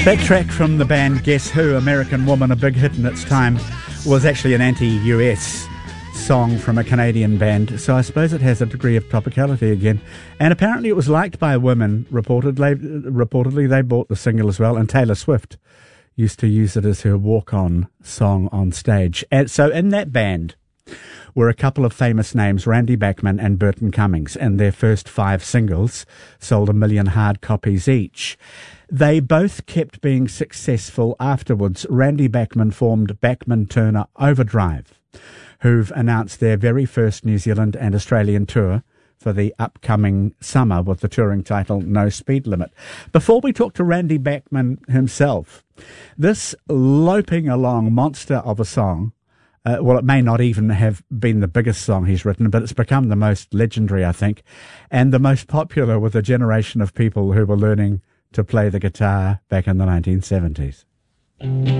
That track from the band Guess Who, American Woman, a big hit in its time, was actually an anti-US song from a Canadian band, so I suppose it has a degree of topicality again. And apparently it was liked by women, reportedly they bought the single as well, and Taylor Swift used to use it as her walk-on song on stage. And so in that band were a couple of famous names, Randy Bachman and Burton Cummings, and their first 5 singles sold 1 million hard copies each. They both kept being successful afterwards. Randy Bachman formed Bachman Turner Overdrive, who've announced their very first New Zealand and Australian tour for the upcoming summer with the touring title No Speed Limit. Before we talk to Randy Bachman himself, this loping along monster of a song, well, it may not even have been the biggest song he's written, but it's become the most legendary, I think, and the most popular with a generation of people who were learning to play the guitar back in the 1970s.